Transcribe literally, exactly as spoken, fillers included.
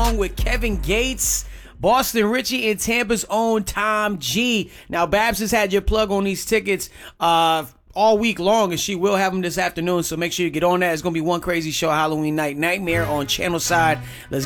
along with Kevin Gates, Boston Richie, and Tampa's own Tom G. Now, Babs has had your plug on these tickets uh, all week long, and she will have them this afternoon, so make sure you get on that. It's going to be one crazy show, Halloween Night Nightmare on Channel Side. Let's